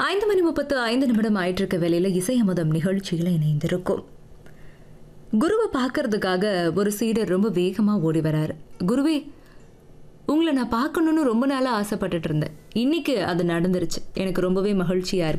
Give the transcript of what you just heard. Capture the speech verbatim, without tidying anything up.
ஐந்து மணி முப்பத்து ஐந்து நிமிடம் ஆயிட்டு இருக்க வேலையில இசை அமுதம் நிகழ்ச்சியில் இணைந்திருக்கும். குருவை பார்க்கறதுக்காக ஒரு சீடர் ரொம்ப வேகமா ஓடி வராரு. குருவே, உங்களை நான் பார்க்கணும்னு ரொம்ப நாளா ஆசைப்பட்டுட்டு இருந்தேன். இன்னைக்கு அது நடந்துருச்சு. எனக்கு ரொம்பவே மகிழ்ச்சியா இருக்கு.